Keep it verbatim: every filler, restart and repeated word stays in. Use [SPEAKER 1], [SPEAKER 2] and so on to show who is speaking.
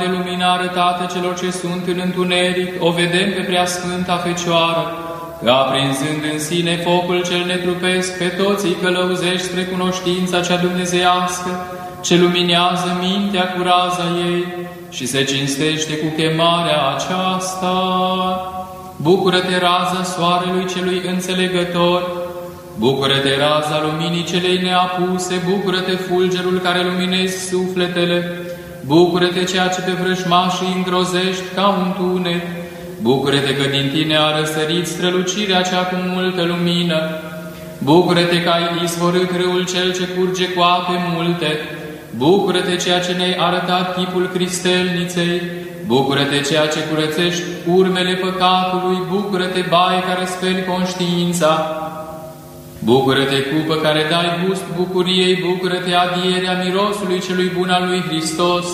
[SPEAKER 1] de lumină arătată celor ce sunt în întuneric, o vedem pe Preasfânta Fecioară, că aprinzând în sine focul cel netrupesc, pe toți îi călăuzești spre cunoștința cea dumnezeiască, ce luminează mintea cu raza ei și se cinstește cu chemarea aceasta. Bucură-te, raza soarelui celui înțelegător, bucură-te, raza luminii celei neapuse, bucură-te, fulgerul care luminezi sufletele, bucură-te, ceea ce pe vrăjmașii îngrozești ca un tunet, bucură-te că din tine a răsărit strălucirea cea cu multă lumină, bucură-te că ai izvorât râul cel ce curge cu ape multe, bucură-te, ceea ce ne-ai arătat chipul cristelniței, bucură-te, ceea ce curățești urmele păcatului, bucură-te, baie care speli conștiința, bucură-te, cupă care dai gust bucuriei, bucură-te, adierea mirosului celui bun al lui Hristos,